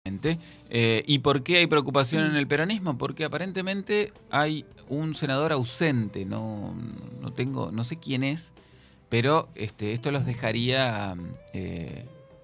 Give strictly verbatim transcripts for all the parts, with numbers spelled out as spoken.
Eh, ¿Y por qué hay preocupación en el peronismo? Porque aparentemente hay un senador ausente, no, no tengo, no sé quién es, pero este, esto los dejaría... Eh,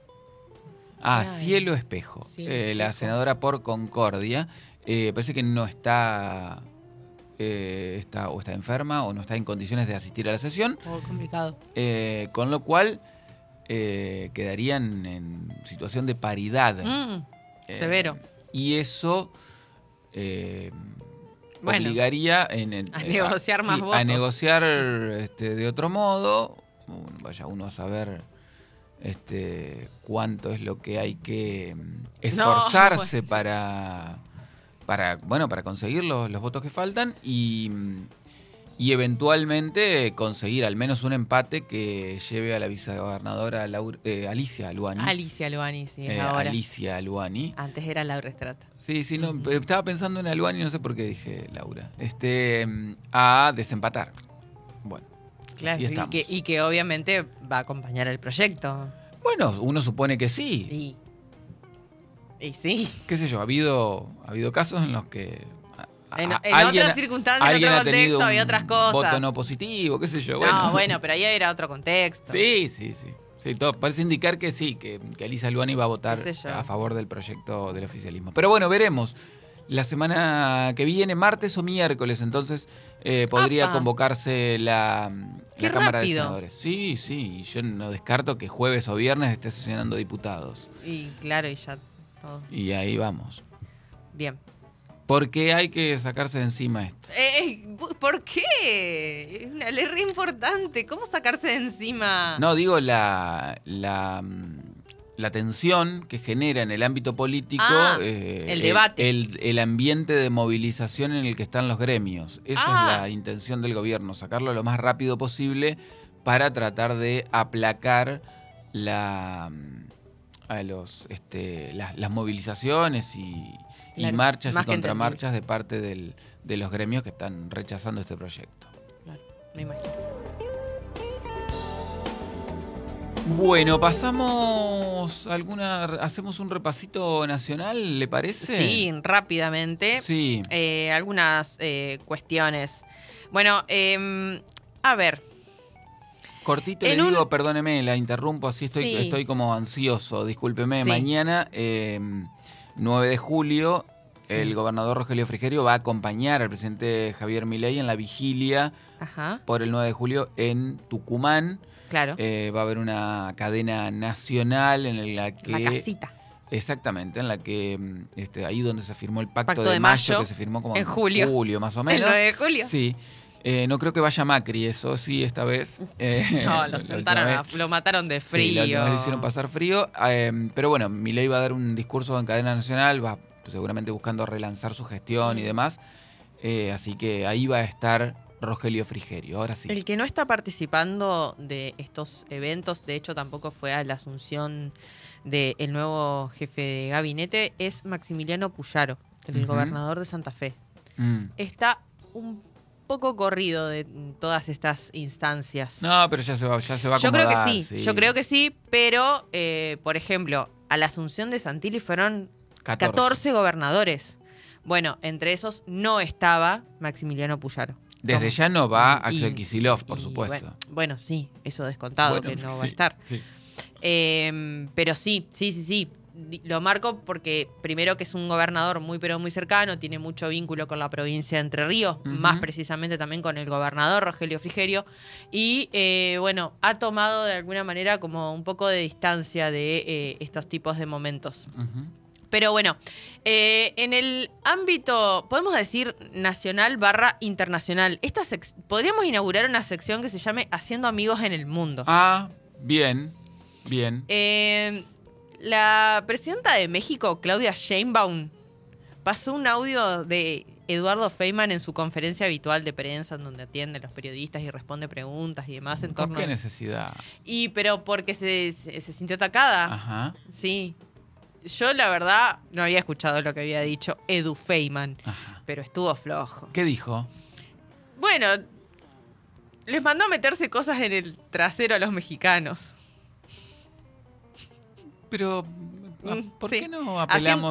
ah, Ay, Cielo Espejo, sí, eh, la Espejo. senadora por Concordia, eh, parece que no está, eh, está, o está enferma o no está en condiciones de asistir a la sesión, Oh, complicado. eh, con lo cual eh, quedarían en situación de paridad. Mm, Eh, severo. Y eso eh, Bueno, obligaría en, en- a eh, negociar más sí, votos. a negociar este, de otro modo. Bueno, vaya uno a saber este, cuánto es lo que hay que mm, esforzarse No, bueno. para, para, bueno, para conseguir los, los votos que faltan y, mm, y eventualmente conseguir al menos un empate que lleve a la vicegobernadora Laura- eh, Alicia Aluani. Alicia Luani, sí, es Eh, ahora. Alicia Aluani. Antes era Laura Estrata. Sí, sí, no, Ujú. pero estaba pensando en Aluani, no sé por qué dije Laura. Este, mm, a desempatar. Bueno, Claro, así y estamos. que, y que obviamente va a acompañar el proyecto. Bueno, uno supone que sí. Y, y sí. Qué sé yo, ha habido, ha habido casos en los que a- En, a- en alguien, otras circunstancias, en alguien otro ha tenido contexto, había un otras cosas. voto no positivo, qué sé yo. No, Bueno, bueno, pero ahí era otro contexto. Sí, sí, sí. Sí, todo parece indicar que sí, que, que Alicia Aluani va a votar Qué sé yo. a favor del proyecto del oficialismo. Pero bueno, veremos. La semana que viene, martes o miércoles, entonces eh, podría ¡Apa! convocarse la, ¡Qué la Cámara rápido! de Senadores. Sí, sí, y yo no descarto que jueves o viernes esté sesionando diputados. Y claro, y ya todo. Y ahí vamos. Bien. Porque hay que sacarse de encima esto. Eh, ¿Por qué? Es una ley re importante. ¿Cómo sacarse de encima? No, digo la, la, mm, la tensión que genera en el ámbito político Ah, eh, el debate. El, el ambiente de movilización en el que están los gremios. Esa Ah. es la intención del gobierno, sacarlo lo más rápido posible para tratar de aplacar la, a los, este, las, las movilizaciones y, y Claro, marchas más y que contramarchas de parte del, de los gremios que están rechazando este proyecto. Claro, me imagino. Bueno, pasamos alguna, hacemos un repasito nacional, ¿le parece? Sí, rápidamente. Sí. Eh, algunas eh, cuestiones. Bueno, eh, a ver. Cortito En le digo, un- perdóneme, la interrumpo, así estoy, Sí. estoy como ansioso, discúlpeme. Sí. Mañana, eh, nueve de julio, Sí. el gobernador Rogelio Frigerio va a acompañar al presidente Javier Milei en la vigilia Ajá, por el nueve de julio en Tucumán. claro. Eh, va a haber una cadena nacional en la que... La casita. Exactamente, en la que mm, este, ahí donde se firmó el pacto, Pacto de, de mayo, mayo, que se firmó como en julio. julio más o menos. El nueve de julio. Sí. Eh, no creo que vaya Macri, eso sí, esta vez. Eh, No, la lo última sentaron, vez- a- lo mataron de Sí, frío. la última vez le hicieron pasar frío. Eh, pero bueno, Milei va a dar un discurso en cadena nacional, va seguramente buscando relanzar su gestión Mm. y demás. Eh, así que ahí va a estar Rogelio Frigerio, ahora sí. El que no está participando de estos eventos, de hecho tampoco fue a la asunción del nuevo jefe de gabinete, es Maximiliano Puyaro, el Ujú. gobernador de Santa Fe. Mm. Está un poco corrido de todas estas instancias. No, pero ya se va, ya se va a Yo creo que acomodar, sí, yo creo que sí, pero, eh, por ejemplo, a la asunción de Santilli fueron catorce. catorce gobernadores. Bueno, entre esos no estaba Maximiliano Puyaro. Desde Como- ya no va y- Axel Kicillof, por y supuesto. Bueno, bueno, sí, eso descontado Bueno, que no sí, va a estar. sí. Eh, pero sí, sí, sí, sí. Di- Lo marco porque primero que es un gobernador muy pero muy cercano, tiene mucho vínculo con la provincia de Entre Ríos, Ujú. más precisamente también con el gobernador Rogelio Frigerio. Y eh, bueno, ha tomado de alguna manera como un poco de distancia de eh, estos tipos de momentos. Ujú. Pero bueno, eh, en el ámbito, podemos decir nacional barra internacional, esta sec- podríamos inaugurar una sección que se llame Haciendo Amigos en el Mundo. Ah, bien, bien. Eh, la presidenta de México, Claudia Sheinbaum, pasó un audio de Eduardo Feynman en su conferencia habitual de prensa, en donde atiende a los periodistas y responde preguntas y demás en ¿Con torno qué a- necesidad? Y pero porque se, se, se sintió atacada. Ajá, Sí. Yo, la verdad, no había escuchado lo que había dicho Edu Feynman, ajá. pero estuvo flojo. ¿Qué dijo? Bueno, les mandó a meterse cosas en el trasero a los mexicanos. Pero, Mm, ¿por sí. qué no Haciendo- apelamos